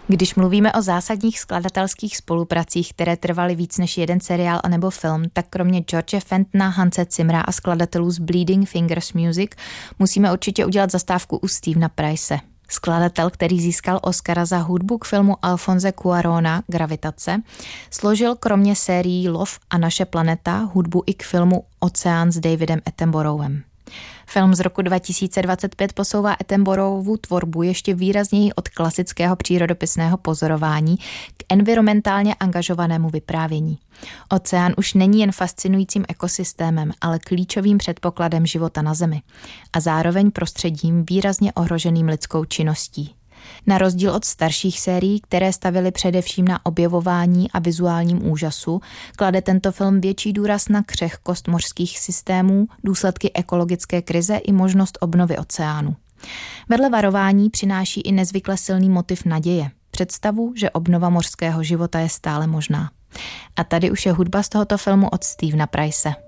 Když mluvíme o zásadních skladatelských spolupracích, které trvaly víc než jeden seriál anebo film, tak kromě George Fentona, Hanse Zimmera a skladatelů z Bleeding Fingers Music musíme určitě udělat zastávku u Stevena Price. Skladatel, který získal Oscara za hudbu k filmu Alfonse Cuarona Gravitace, složil kromě sérií Love a Naše planeta hudbu i k filmu Oceán s Davidem Attenboroughom. Film z roku 2025 posouvá Attenboroughvu tvorbu ještě výrazněji od klasického přírodopisného pozorování k environmentálně angažovanému vyprávění. Oceán už není jen fascinujícím ekosystémem, ale klíčovým předpokladem života na Zemi a zároveň prostředím výrazně ohroženým lidskou činností. Na rozdíl od starších sérií, které stavily především na objevování a vizuálním úžasu, klade tento film větší důraz na křehkost mořských systémů, důsledky ekologické krize i možnost obnovy oceánu. Vedle varování přináší i nezvykle silný motiv naděje, představu, že obnova mořského života je stále možná. A tady už je hudba z tohoto filmu od Stevena Price.